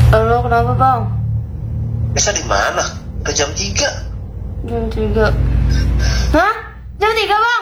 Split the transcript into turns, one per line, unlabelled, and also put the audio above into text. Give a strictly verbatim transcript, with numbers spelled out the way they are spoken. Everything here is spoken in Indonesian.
Halo, kenapa bang?
Bisa di mana? Udah jam tiga.
Jam tiga. Hah? Jam tiga bang?